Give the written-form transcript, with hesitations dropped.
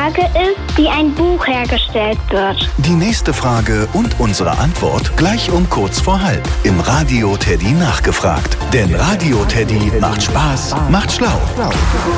Frage ist, wie ein Buch hergestellt wird. Die nächste Frage und unsere Antwort gleich um kurz vor halb im Radio Teddy nachgefragt. Denn Radio Teddy macht Spaß, macht schlau.